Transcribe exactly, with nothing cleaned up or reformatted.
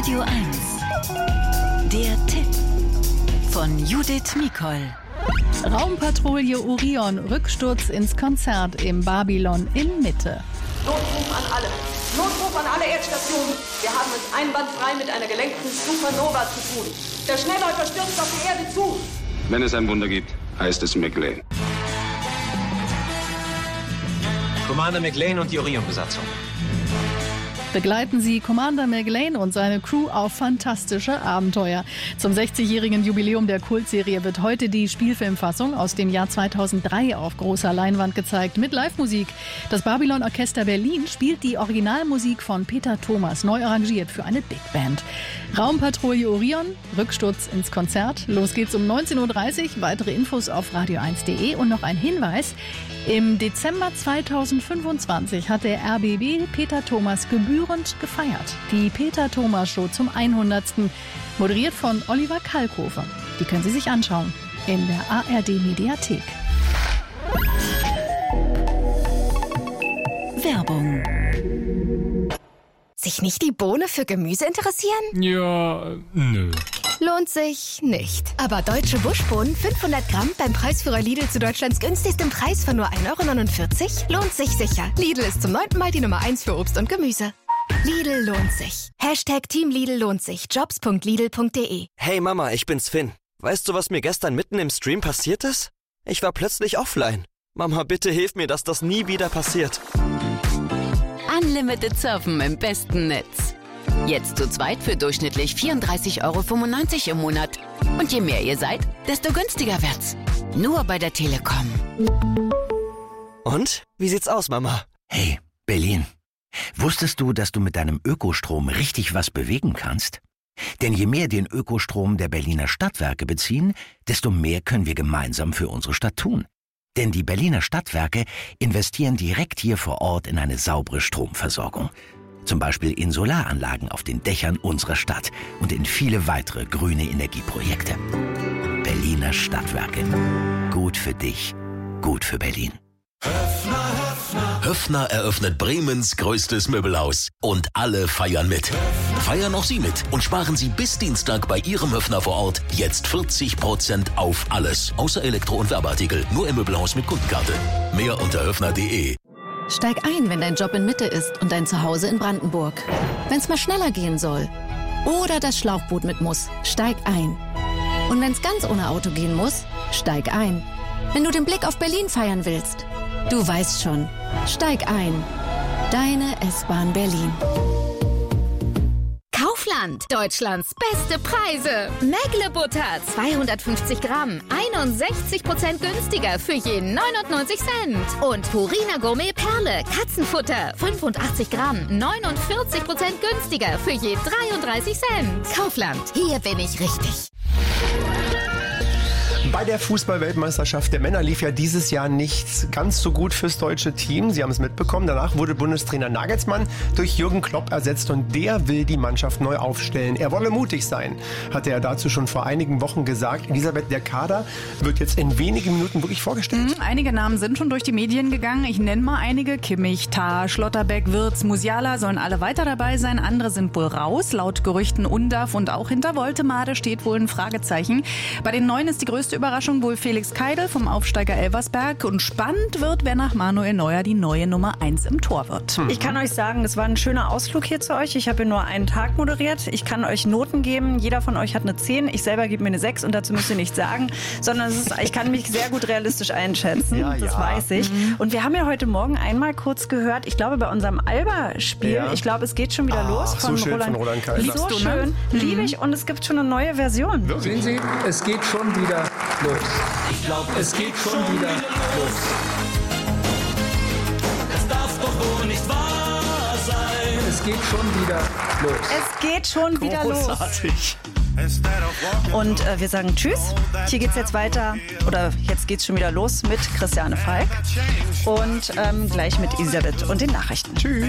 Radio eins. Der Tipp von Judith Mikol. Raumpatrouille Orion, Rücksturz ins Konzert im Babylon in Mitte. Notruf an alle. Notruf an alle Erdstationen. Wir haben es einwandfrei mit einer gelenkten Supernova zu tun. Der Schnellläufer stürzt auf die Erde zu. Wenn es ein Wunder gibt, heißt es McLean. Commander McLean und die Orion-Besatzung. Begleiten Sie Commander McLean und seine Crew auf fantastische Abenteuer. Zum sechzigjährigen Jubiläum der Kultserie wird heute die Spielfilmfassung aus dem Jahr zweitausenddrei auf großer Leinwand gezeigt mit Live-Musik. Das Babylon Orchester Berlin spielt die Originalmusik von Peter Thomas, neu arrangiert für eine Big Band. Raumpatrouille Orion, Rücksturz ins Konzert. Los geht's um neunzehn Uhr dreißig. Weitere Infos auf radio eins punkt de und noch ein Hinweis. Im Dezember zweitausendfünfundzwanzig hat der R B B Peter Thomas gebührend gefeiert. Die Peter Thomas Show zum hundertsten moderiert von Oliver Kalkofe. Die können Sie sich anschauen in der A R D Mediathek. Werbung. Sich nicht die Bohne für Gemüse interessieren? Ja, nö. Lohnt sich nicht. Aber deutsche Buschbohnen fünfhundert Gramm beim Preisführer Lidl zu Deutschlands günstigstem Preis von nur ein Euro neunundvierzig lohnt sich sicher. Lidl ist zum neunten Mal die Nummer eins für Obst und Gemüse. Lidl lohnt sich. Hashtag Team Lidl lohnt sich. jobs punkt lidl punkt de. Hey Mama, ich bin's Finn. Weißt du, was mir gestern mitten im Stream passiert ist? Ich war plötzlich offline. Mama, bitte hilf mir, dass das nie wieder passiert. Unlimited Surfen im besten Netz. Jetzt zu zweit für durchschnittlich vierunddreißig Euro fünfundneunzig im Monat. Und je mehr ihr seid, desto günstiger wird's. Nur bei der Telekom. Und? Wie sieht's aus, Mama? Hey, Berlin. Wusstest du, dass du mit deinem Ökostrom richtig was bewegen kannst? Denn je mehr den Ökostrom der Berliner Stadtwerke beziehen, desto mehr können wir gemeinsam für unsere Stadt tun. Denn die Berliner Stadtwerke investieren direkt hier vor Ort in eine saubere Stromversorgung. Zum Beispiel in Solaranlagen auf den Dächern unserer Stadt und in viele weitere grüne Energieprojekte. Berliner Stadtwerke. Gut für dich, gut für Berlin. Höffner, Höffner. Höffner eröffnet Bremens größtes Möbelhaus. Und alle feiern mit. Feiern auch Sie mit und sparen Sie bis Dienstag bei Ihrem Höffner vor Ort jetzt vierzig Prozent auf alles. Außer Elektro- und Werbeartikel. Nur im Möbelhaus mit Kundenkarte. Mehr unter höffner punkt de. Steig ein, wenn dein Job in Mitte ist und dein Zuhause in Brandenburg. Wenn's mal schneller gehen soll. Oder das Schlauchboot mit muss. Steig ein. Und wenn's ganz ohne Auto gehen muss, steig ein. Wenn du den Blick auf Berlin feiern willst, du weißt schon. Steig ein. Deine S-Bahn Berlin. Kaufland, Deutschlands beste Preise. Mägle Butter, zweihundertfünfzig Gramm, einundsechzig Prozent günstiger für je neunundneunzig Cent. Und Purina Gourmet Perle, Katzenfutter, fünfundachtzig Gramm, neunundvierzig Prozent günstiger für je dreiunddreißig Cent. Kaufland, hier bin ich richtig. Bei der Fußball-Weltmeisterschaft der Männer lief ja dieses Jahr nicht ganz so gut fürs deutsche Team. Sie haben es mitbekommen. Danach wurde Bundestrainer Nagelsmann durch Jürgen Klopp ersetzt und der will die Mannschaft neu aufstellen. Er wolle mutig sein, hatte er dazu schon vor einigen Wochen gesagt. Elisabeth, der Kader wird jetzt in wenigen Minuten wirklich vorgestellt. Mhm, einige Namen sind schon durch die Medien gegangen. Ich nenne mal einige. Kimmich, Tah, Schlotterbeck, Wirtz, Musiala sollen alle weiter dabei sein. Andere sind wohl raus. Laut Gerüchten Undav und auch hinter Woltemade steht wohl ein Fragezeichen. Bei den Neuen ist die größte Überraschung wohl Felix Keidel vom Aufsteiger Elversberg. Und spannend wird, wer nach Manuel Neuer die neue Nummer eins im Tor wird. Ich kann euch sagen, es war ein schöner Ausflug hier zu euch. Ich habe hier nur einen Tag moderiert. Ich kann euch Noten geben. Jeder von euch hat eine zehn. Ich selber gebe mir eine sechs und dazu müsst ihr nichts sagen. Sondern es ist, ich kann mich sehr gut realistisch einschätzen. Ja, das ja. weiß ich. Mhm. Und wir haben ja heute Morgen einmal kurz gehört, ich glaube bei unserem Alba-Spiel, ja. ich glaube es geht schon wieder ah, los von, so Roland, von Roland Kaiser. So schön, mhm. liebe ich. Und es gibt schon eine neue Version. Sehen Sie, es geht schon wieder los. Ich glaube, es geht schon wieder los. Das darf doch wohl nicht wahr sein. Es geht schon wieder los. Es geht schon wieder Großartig. los. Und äh, wir sagen Tschüss. Hier geht's jetzt weiter, oder jetzt geht's schon wieder los mit Christiane Falk. Und ähm, gleich mit Elisabeth und den Nachrichten. Tschüss.